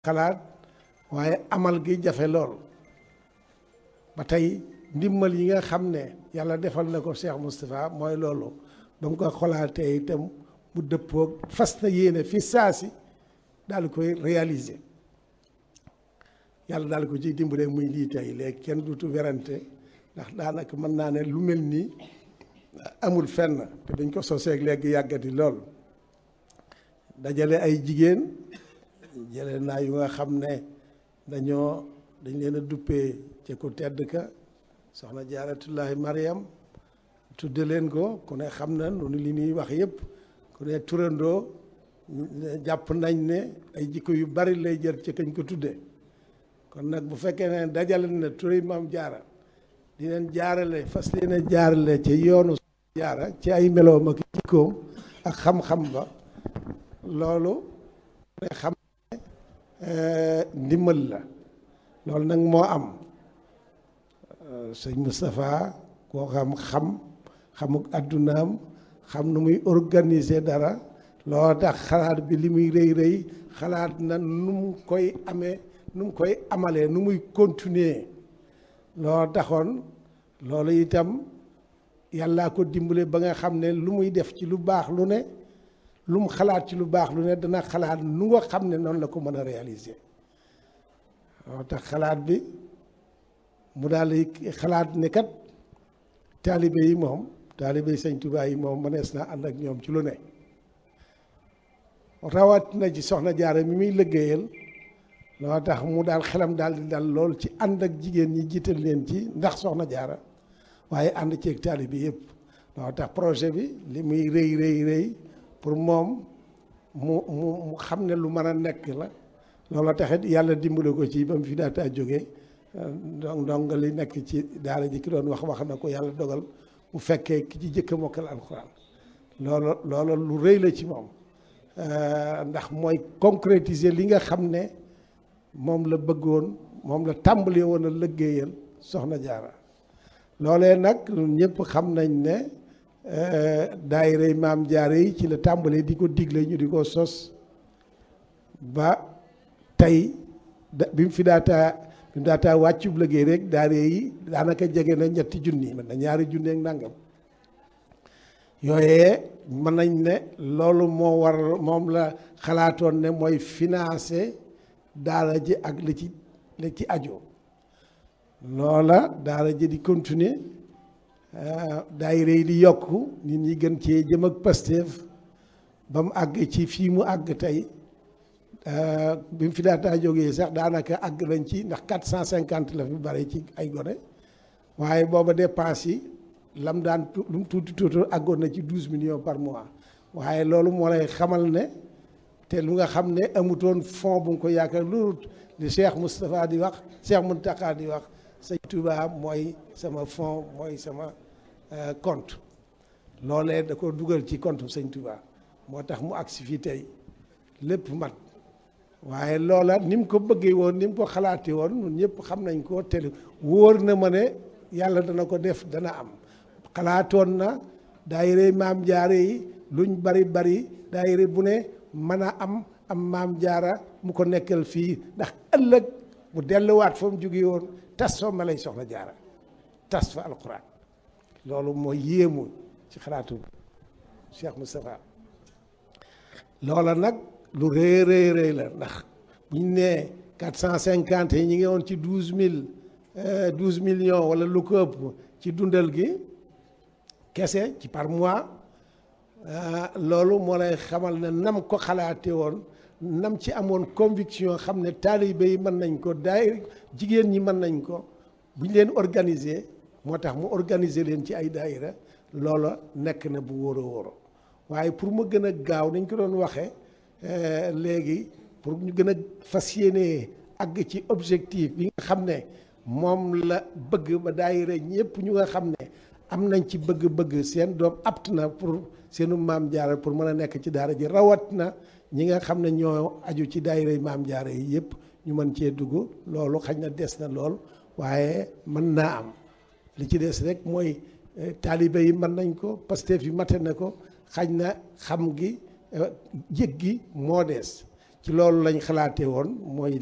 xalaat waaye amal gi jafe lool ba tey ndimmal yi nga xam ne yàlla defal na ko Cheikh Moustapha mooy loolu ba mu ko xolaatee itam mu dëppoog fas na yéene fi saasi daal di koy réaliser yàlla daal ko ciy dimbale muy lii tey léegi kenn duutu werante ndax daanaka mën naa ne lu mel nii amul fenn te dañ ko soseeg léegi yàggati lool dajale ay jigéen jële naa yu nga xam ne dañ leen a duppee ci ku tedd ka soxna jaaratullahi Mariam tudde leen ko ku ne xam na noonu li ñuy wax yëpp ku ne turandoo jàpp nañ ne ay jikko yu bari lay jër ci kañ ko tudde kon nag bu fekkee ne dajale na turi maam jaara di leen jaarale fas leen a jaarale ci yoonu jaara ci ay meloom ak jikkoom ak xam-xam ba loolu ne xam ne ndimbal la loolu nag moo am sëñ Moustapha koo xamuk addunaam xam nu muy organiser dara loo tax xalaat bi li muy rëy rëy xalaat na nu mu koy amee nu mu koy amalee nu muy continuer loo taxoon loolu itam yàllaa ko dimbale ba nga xam ne lu muy def ci lu baax lu ne lu mu xalaat ci lu baax lu ne dana xalaat nu nga xam ne noonu la ko mën a réaliser loo tax xalaat bi mu daal di xalaat ne kat taalibe yi moom taalibe sëñ Tuubaa yi moom mënees naa ànd ak ñoom ci lu ne rawat na ci soxna jaara mi muy liggéeyal loo tax mu daal xelam daal di dal lool ci ànd ak jigéen ñi jiital leen ci ndax soxna jaara waaye ànd ceeg taalibe yëpp loo tax projet bi li muy rëy pour moom mu xam ne lu mën a nekk la loolu taxit yàlla dimbale ko ci ba mu fi daataa jógee donc li nekk ci daara ji ki doon wax na ko yàlla dogal mu fekkee ki ci jëkk a mokkal alxuraan loolu lu rëy la ci moom ndax mooy concrétiser li nga xam ne moom la bëggoon moom la tàmbalee woon a liggéeyal soxna jaara loolee nag ñëpp xam nañ ne daayira maam jaara yi ci la tàmbalee di ko digle ñu di ko sos ba tey bi mu fi daataa wàccub liggéey rek daayira yi daanaka jege na 3 junni mën na 2 junni ak nangam yooyee mën nañ ne loolu moom la xalaatoon ne mooy financer daara ji ak li ci aju loola daara ji di continuer daayira yi di yokku nit ñi gën cee jëm ak Pastef ba mu àgg ci fii mu àgg tey bi mu fi daataa jógee sax daanaka àgg nañ ci ndax 450 la fi bari ci ay gone waaye booba dépense yi lam daan lu mu tuuti àggoon na ci 12 millions par mois waaye loolu moo lay xamal ne te lu nga xam ne amutoon fond bu nga ko yaakaar loolu li Cheikh Moustapha di wax Cheikh Mountakha di wax sëñ Touba mooy sama fond mooy sama compte loolee da ko dugal ci compte sëñ Touba moo tax mu agsi fii tey lépp mat waaye loola ni mu ko bëggee woon ni mu ko xalaatee woon ñun ñëpp xam nañ ko te wóor na ma ne yàlla dana ko def dana am xalaatoon na daayira maam jaara yi luñ bari daayira bu ne mën a am maam jaara mu ko nekkal fii ndax ëllëg mu delluwaat fa mu jóge woon tas fa ma lay soxna jaara tas fa alquran loolu mooy yéemu ci xalaatu Cheikh Moustapha loola nag lu rëy la ndax buñ nee 450 yi ñu ngi woon ci 12 millions wala lu ko ëpp ci dundal gi kese ci par mois loolu moo lay xamal ne nam ko xalaate woon nam ci amoon conviction xam ne taalibe yi mën nañ ko jigéen ñi mën nañ ko bu ñu leen organiser moo tax mu organiser leen ci ay daayira loola nekk na bu wóoro waaye pour mu gën a gaaw dañ ko doon waxee léegi pour ñu gën a fas yéene àgg ci objectif bi nga xam ne moom la bëgg ba daayira ñëpp ñu nga xam ne am nañ ci bëgg-bëgg seen doom apt na pour seenu maam jaara pour mën a nekk ci daara ji rawat na ñi nga xam ne ñoo aju ci daayira maam jaara yi yëpp ñu mën cee dugg loolu xañ na des na lool waaye mën naa am li ci des rek mooy taalibe yi mën nañ ko Pastef yi mate na ko xañ na xam gi yëg gi moo des ci loolu lañ xalaatee woon mooy